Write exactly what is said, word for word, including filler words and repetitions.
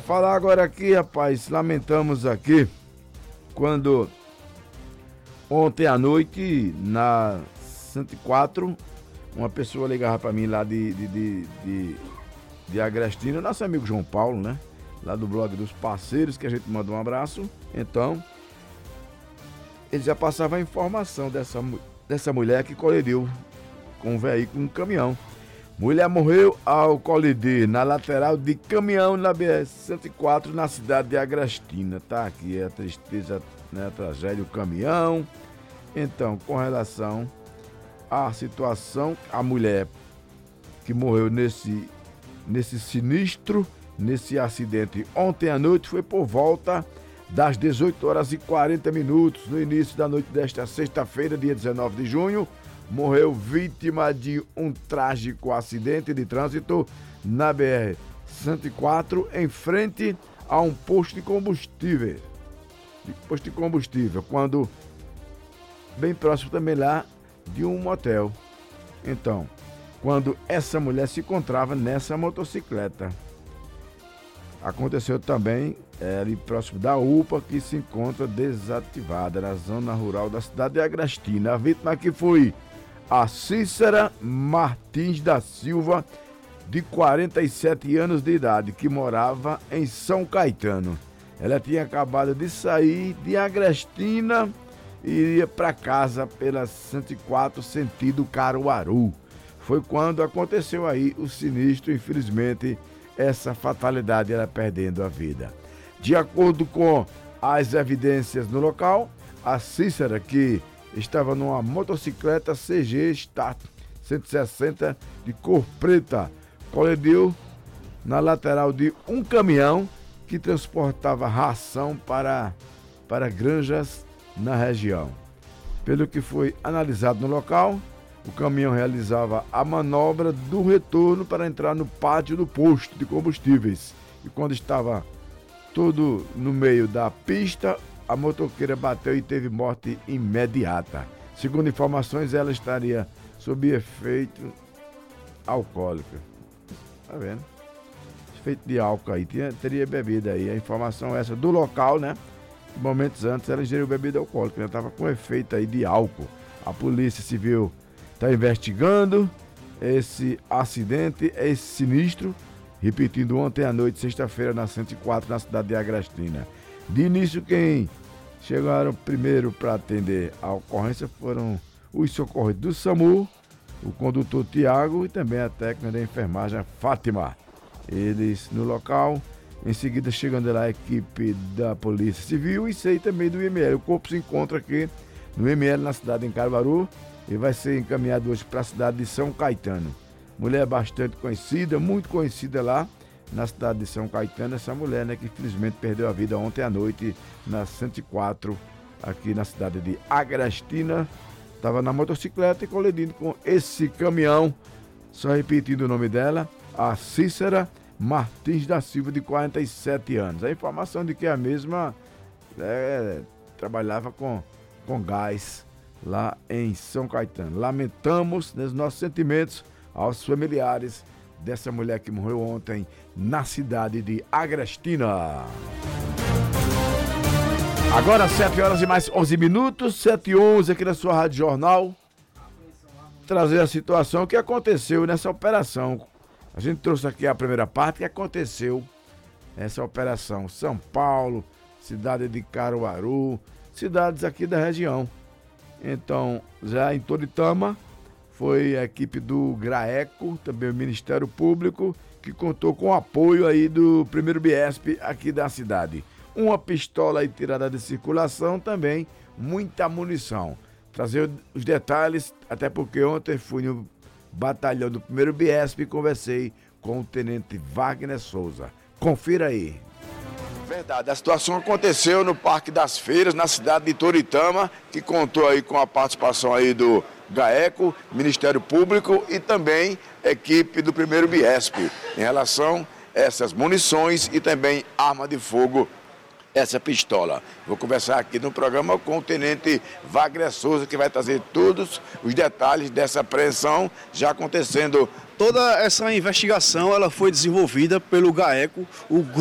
falar agora aqui, rapaz, lamentamos aqui, quando ontem à noite, na cento e quatro, uma pessoa ligava pra mim lá de, de, de, de, de Agrestina, nosso amigo João Paulo, né? Lá do blog dos parceiros, que a gente manda um abraço. Então, ele já passava a informação dessa, dessa mulher que colidiu com um veículo, um caminhão. Mulher morreu ao colidir na lateral de caminhão na B R cento e quatro, na cidade de Agrestina. Tá aqui a tristeza, né, a tragédia, o caminhão. Então, com relação à situação, a mulher que morreu nesse, nesse sinistro, nesse acidente ontem à noite, foi por volta das dezoito horas e quarenta minutos, no início da noite desta sexta-feira, dia dezenove de junho, morreu vítima de um trágico acidente de trânsito na B R cento e quatro, em frente a um posto de combustível. De posto de combustível, quando bem próximo também lá de um motel. Então, quando essa mulher se encontrava nessa motocicleta. Aconteceu também é, ali próximo da U P A, que se encontra desativada na zona rural da cidade de Agrestina. A vítima aqui foi a Cícera Martins da Silva, de quarenta e sete anos de idade, que morava em São Caetano. Ela tinha acabado de sair de Agrestina e iria para casa pela cento e quatro, sentido Caruaru. Foi quando aconteceu aí o sinistro, infelizmente, essa fatalidade, ela perdendo a vida. De acordo com as evidências no local, a Cícera, que estava numa motocicleta C G Start cento e sessenta de cor preta, colidiu na lateral de um caminhão que transportava ração para, para granjas na região. Pelo que foi analisado no local, o caminhão realizava a manobra do retorno para entrar no pátio do posto de combustíveis. E quando estava todo no meio da pista, a motoqueira bateu e teve morte imediata. Segundo informações, ela estaria sob efeito alcoólico. Tá vendo? Efeito de álcool aí, tinha, teria bebida aí. A informação é essa do local, né? Momentos antes ela ingeriu bebida alcoólica, ela estava com efeito aí de álcool. A Polícia Civil está investigando esse acidente, esse sinistro, repetindo ontem à noite, sexta-feira, na cento e quatro, na cidade de Agrestina. De início, quem chegaram primeiro para atender a ocorrência foram os socorridos do SAMU, o condutor Tiago e também a técnica da enfermagem Fátima. Eles no local, em seguida chegando lá a equipe da Polícia Civil e sei também do I M L. O corpo se encontra aqui no I M L, na cidade de Caruaru, e vai ser encaminhado hoje para a cidade de São Caetano. Mulher bastante conhecida, muito conhecida lá na cidade de São Caetano, essa mulher, né, que infelizmente perdeu a vida ontem à noite na cento e quatro, aqui na cidade de Agrestina. Estava na motocicleta e colidindo com esse caminhão, só repetindo o nome dela, a Cícera Martins da Silva, de quarenta e sete anos. A informação de que a mesma é, trabalhava com, com gás lá em São Caetano. Lamentamos, nos nossos sentimentos, aos familiares dessa mulher que morreu ontem na cidade de Agrestina. Agora sete horas e mais onze minutos, sete e onze aqui na sua Rádio Jornal. Trazer a situação que aconteceu nessa operação. A gente trouxe aqui a primeira parte que aconteceu essa operação. São Paulo, cidade de Caruaru, cidades aqui da região. Então, já em Toritama, foi a equipe do GRAECO, também o Ministério Público, que contou com o apoio aí do primeiro Biesp aqui da cidade. Uma pistola aí tirada de circulação, também muita munição. Trazer os detalhes, até porque ontem fui no batalhão do primeiro Biesp e conversei com o tenente Wagner Souza. Confira aí. Verdade, a situação aconteceu no Parque das Feiras, na cidade de Toritama, que contou aí com a participação aí do GAECO, Ministério Público e também equipe do primeiro Biesp, em relação a essas munições e também arma de fogo, essa pistola. Vou conversar aqui no programa com o tenente Wagner Souza, que vai trazer todos os detalhes dessa apreensão já acontecendo. Toda essa investigação ela foi desenvolvida pelo GAECO, o